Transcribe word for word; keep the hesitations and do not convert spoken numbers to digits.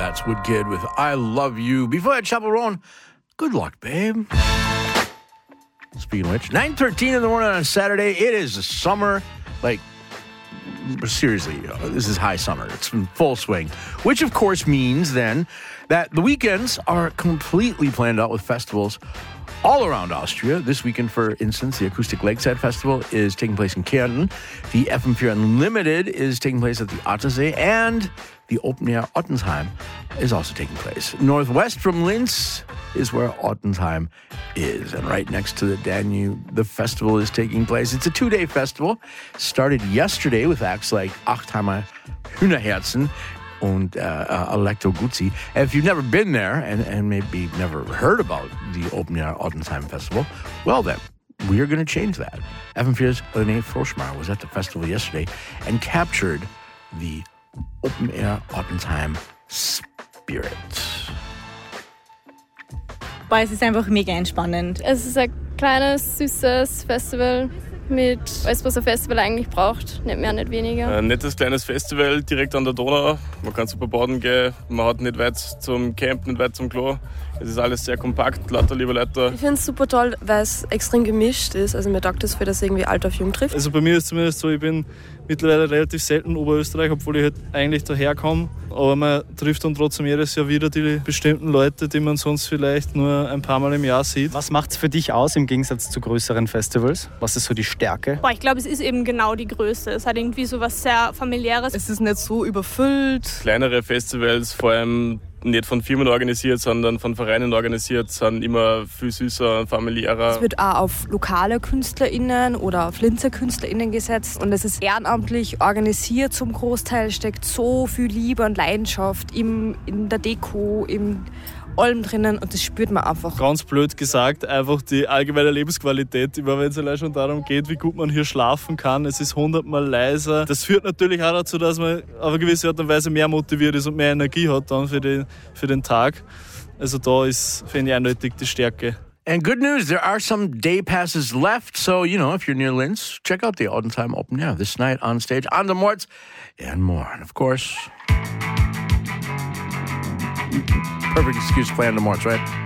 That's Woodkid with I Love You. Before that, Chapel Roan, good luck, babe. Speaking of which, nine thirteen in the morning on a Saturday. It is summer. Like, seriously, this is high summer. It's in full swing. Which, of course, means then that the weekends are completely planned out with festivals all around Austria. This weekend, for instance, the Acoustic Lakeside Festival is taking place in Kärnten. The F M four Unlimited is taking place at the Attersee, and the Open Air Ottensheim is also taking place. Northwest from Linz is where Ottensheim is, and right next to the Danube, the festival is taking place. It's a two-day festival. Started yesterday with acts like Achtheimer Hühnerherzen and uh, Electro Guzzi. If you've never been there and, and maybe never heard about the Open Air Ottensheim Festival, well then, we are going to change that. F M four's René Froschmar was at the festival yesterday and captured the Open Air Ottensheim spirit. Boah, es ist einfach mega entspannend. Es ist ein kleines, süßes Festival mit alles, was ein Festival eigentlich braucht. Nicht mehr, nicht weniger. Ein nettes kleines Festival direkt an der Donau. Man kann super baden gehen. Man hat nicht weit zum Camp, nicht weit zum Klo. Es ist alles sehr kompakt, lauter liebe Leute. Ich finde es super toll, weil es extrem gemischt ist. Also mir taugt das für, dass irgendwie alt auf jung trifft. Also bei mir ist es zumindest so, ich bin mittlerweile relativ selten in Oberösterreich, obwohl ich halt eigentlich daherkomme. Aber man trifft dann trotzdem jedes Jahr wieder die bestimmten Leute, die man sonst vielleicht nur ein paar Mal im Jahr sieht. Was macht es für dich aus im Gegensatz zu größeren Festivals? Was ist so die Stärke? Boah, ich glaube, es ist eben genau die Größe. Es hat irgendwie so was sehr Familiäres. Es ist nicht so überfüllt. Kleinere Festivals, vor allem nicht von Firmen organisiert, sondern von Vereinen organisiert, sind immer viel süßer und familiärer. Es wird auch auf lokale KünstlerInnen oder auf Linzer KünstlerInnen gesetzt und es ist ehrenamtlich organisiert zum Großteil, steckt so viel Liebe und Leidenschaft im, in der Deko, im allem drinnen und das spürt man einfach. Ganz blöd gesagt, einfach die allgemeine Lebensqualität, immer wenn es allein schon darum geht, wie gut man hier schlafen kann. Es ist hundertmal leiser. Das führt natürlich auch dazu, dass man auf eine gewisse Art und Weise mehr motiviert ist und mehr Energie hat dann für den, für den Tag. Also da ist, finde ich, eindeutig die Stärke. And good news, there are some day passes left. So, you know, if you're near Linz, check out the Ottensheim Open Air this night on stage, on the Morts, and more. And of course, perfect excuse to play on the Morts, right?